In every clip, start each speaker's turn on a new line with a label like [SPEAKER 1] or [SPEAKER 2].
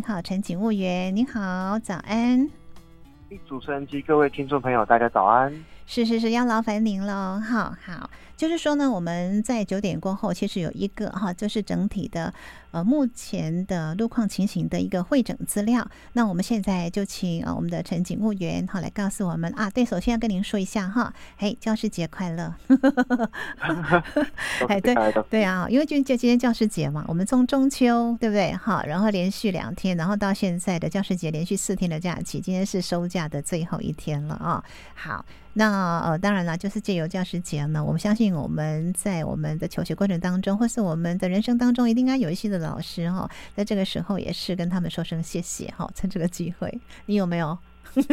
[SPEAKER 1] 好，陈警务员，您好，早安。
[SPEAKER 2] 主持人及各位听众朋友，大家早安。
[SPEAKER 1] 是，要劳烦您了。好，就是说呢，我们在9点过后，其实有一个就是整体的目前的路况情形的一个汇整资料。那我们现在就请我们的陈警务员来告诉我们啊。对，首先要跟您说一下教师节快乐。对啊，因为就今天教师节嘛，我们从中秋对不对然后连续2天，然后到现在的教师节连续4天的假期，今天是收假的最后一天了啊。好。那当然啦，就是借由教师节呢，我们相信我们在我们的求学过程当中，或是我们的人生当中，一定该有一些的老师在这个时候也是跟他们说声谢谢趁这个机会，你有没有？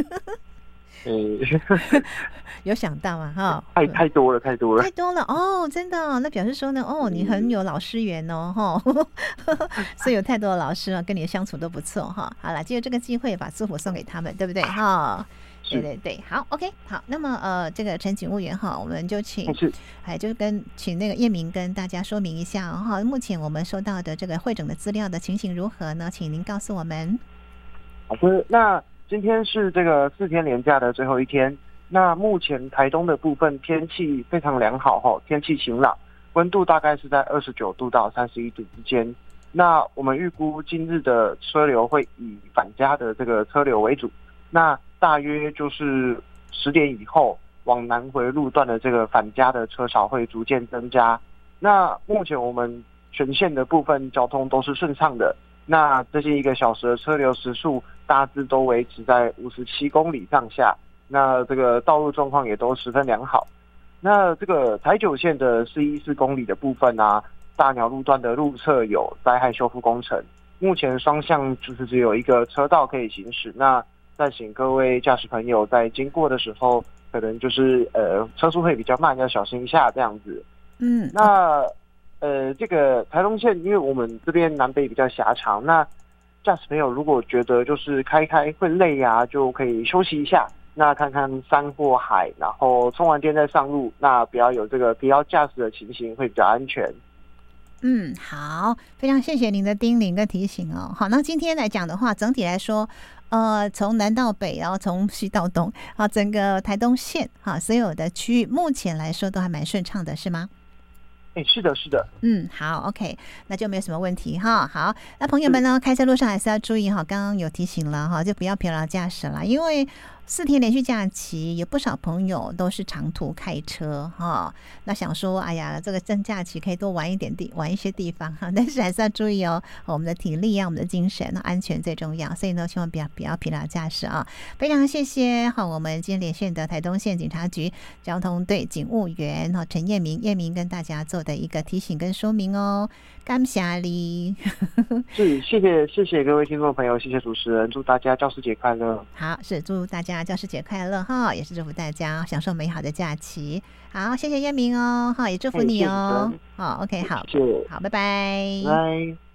[SPEAKER 1] 有想到吗？
[SPEAKER 2] 太多了
[SPEAKER 1] 哦，真的那表示说呢，你很有老师缘哦，所以有太多的老师跟你的相处都不错好了，借由这个机会把祝福送给他们，对不对对，好 ，OK， 好，那么这个陈警务员我们就请请那个叶明跟大家说明一下目前我们收到的这个汇整的资料的情形如何呢？请您告诉我们。
[SPEAKER 2] 好的，那今天是这个4天连假的最后一天。那目前台东的部分天气非常良好天气晴朗，温度大概是在29度到31度之间。那我们预估今日的车流会以返家的这个车流为主。那大约就是10点以后，往南回路段的这个返家的车潮会逐渐增加。那目前我们全线的部分交通都是顺畅的。那这些1个小时的车流时速大致都维持在57公里上下。那这个道路状况也都十分良好。那这个台九线的414公里的部分大鸟路段的路侧有灾害修复工程，目前双向就是只有1个车道可以行驶。那再请各位驾驶朋友在经过的时候，可能就是车速会比较慢，要小心一下这样子。那这个台东线，因为我们这边南北比较狭长，那驾驶朋友如果觉得就是开会累就可以休息一下，那看看山或海，然后充完电再上路，那不要有这个疲劳驾驶的情形，会比较安全。
[SPEAKER 1] 好，非常谢谢您的叮咛跟提醒好，那今天来讲的话，整体来说从南到北，然后从西到东整个台东县所有的区域目前来说都还蛮顺畅的，是吗？
[SPEAKER 2] 是的。
[SPEAKER 1] 好 ，OK， 那就没有什么问题好，那朋友们呢，开车路上还是要注意刚刚有提醒了就不要疲劳驾驶了，因为4天连续假期，有不少朋友都是长途开车那想说，哎呀，这个正假期可以多玩一些地方但是还是要注意我们的体力我们的精神安全最重要，所以呢，千万不要疲劳驾驶非常谢谢我们今天连线的台东县警察局交通队警务员陈叶明跟大家做的一个提醒跟说明感谢你。
[SPEAKER 2] 是，谢谢各位听众朋友，谢谢主持人，祝大家教师节快乐。
[SPEAKER 1] 好，是祝大家教师节快乐也是祝福大家享受美好的假期。好，谢谢叶明也祝福你好 OK， 好，拜拜。
[SPEAKER 2] 拜。